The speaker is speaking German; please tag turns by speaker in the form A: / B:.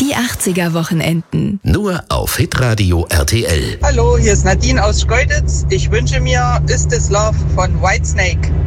A: Die 80er-Wochenenden.
B: Nur auf Hitradio RTL.
C: Hallo, hier ist Nadine aus Schkeuditz. Ich wünsche mir Is This Love von Whitesnake.